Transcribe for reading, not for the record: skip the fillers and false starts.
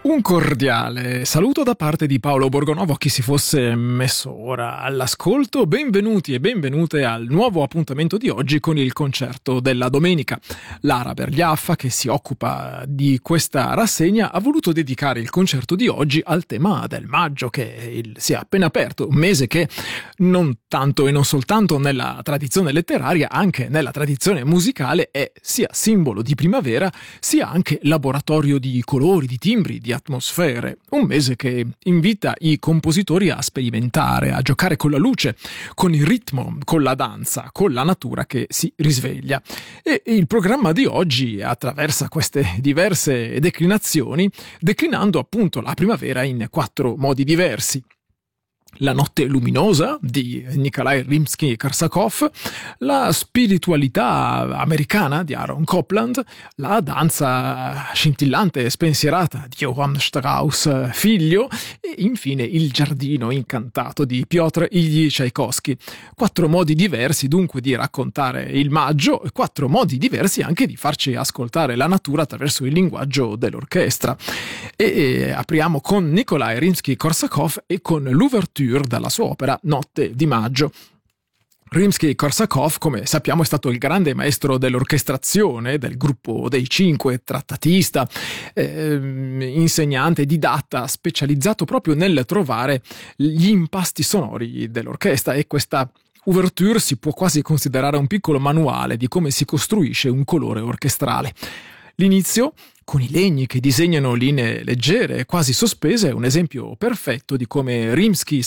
Un cordiale saluto da parte di Paolo Borgonovo, a chi si fosse messo ora all'ascolto. Benvenuti e benvenute al nuovo appuntamento di oggi con il concerto della domenica. Lara Bergliaffa, che si occupa di questa rassegna, ha voluto dedicare il concerto di oggi al tema del maggio, che si è appena aperto, un mese che non tanto e non soltanto nella tradizione letteraria, anche nella tradizione musicale è sia simbolo di primavera, sia anche laboratorio di colori, di timbri, di atmosfere. Un mese che invita i compositori a sperimentare, a giocare con la luce, con il ritmo, con la danza, con la natura che si risveglia. E il programma di oggi attraversa queste diverse declinazioni, declinando appunto la primavera in 4 modi diversi. La notte luminosa di Nikolai Rimsky-Korsakov, la spiritualità americana di Aaron Copland, la danza scintillante e spensierata di Johann Strauss figlio e infine il giardino incantato di Piotr Ilyich Tchaikovsky. 4 modi diversi dunque di raccontare il maggio, 4 modi diversi anche di farci ascoltare la natura attraverso il linguaggio dell'orchestra. E apriamo con Nikolai Rimsky-Korsakov e con l'ouverture dalla sua opera Notte di maggio. Rimsky-Korsakov, come sappiamo, è stato il grande maestro dell'orchestrazione del gruppo dei 5, trattatista, insegnante, didatta, specializzato proprio nel trovare gli impasti sonori dell'orchestra, e questa ouverture si può quasi considerare un piccolo manuale di come si costruisce un colore orchestrale. L'inizio, con i legni che disegnano linee leggere e quasi sospese, è un esempio perfetto di come Rimsky